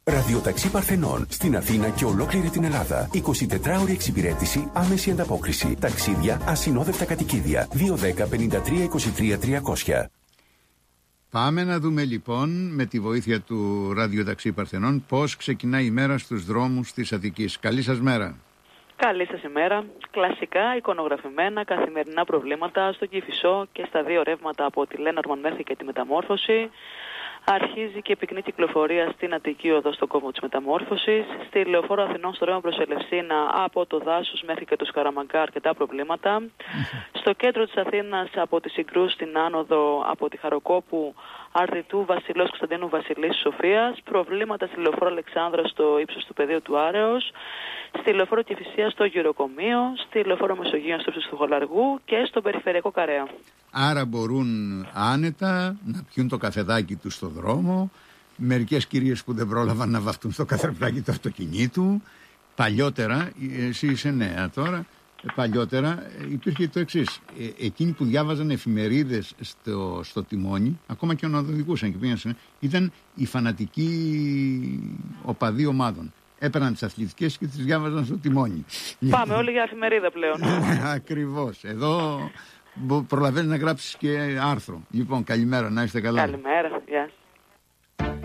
Ραδιοταξί Παρθενών στην Αθήνα και ολόκληρη την Ελλάδα. 24ωρη εξυπηρέτηση, άμεση ανταπόκριση. Ταξίδια, ασυνόδευτα κατοικίδια. 210-53-23-300. Πάμε να δούμε λοιπόν με τη βοήθεια του Ραδιοταξί Παρθενών πώς ξεκινάει η μέρα στους δρόμους της Αττικής. Καλή σας μέρα. Καλή σας ημέρα. Κλασικά εικονογραφημένα καθημερινά προβλήματα στο Κηφισό και στα δύο ρεύματα από τη Λένορμαν μέχρι και τη Μεταμόρφωση. Αρχίζει και πυκνή κυκλοφορία στην Αττική Οδό στο κόμβο της Μεταμόρφωσης. Στη Λεωφόρο Αθηνών στο ρεύμα προς Ελευσίνα από το Δάσος μέχρι και το Σκαραμαγκά αρκετά προβλήματα. Στο κέντρο της Αθήνας από τη Συγκρού στην άνοδο από τη Χαροκόπου Αρδιτού Βασιλός Κωνσταντίνου Βασιλής Σοφίας. Προβλήματα στη Λεωφόρο Αλεξάνδρα στο ύψος του πεδίου του Άρεως. Στη Λεωφόρο Κηφισίας στο Γυροκομείο. Στη Λεωφόρο Μεσογείων στο ύψος του Χολαργού και στο Περιφερειακό Καρέα. Άρα μπορούν άνετα να πιούν το καφεδάκι τους στο δρόμο. Μερικές κυρίες που δεν πρόλαβαν να βαφτούν στο καθρεπτάκι του αυτοκινήτου. Παλιότερα, εσύ είσαι νέα τώρα, παλιότερα υπήρχε το εξής. Εκείνοι που διάβαζαν εφημερίδες στο τιμόνι, ακόμα και να οδηγούσαν και πήγαν, ήταν οι φανατικοί οπαδοί ομάδων. Έπαιρναν τις αθλητικές και τις διάβαζαν στο τιμόνι. Πάμε όλοι για εφημερίδα πλέον. Ακριβώς. Εδώ προλαβαίνεις να γράψεις και άρθρο. Λοιπόν, καλημέρα, να είστε καλά. Καλημέρα.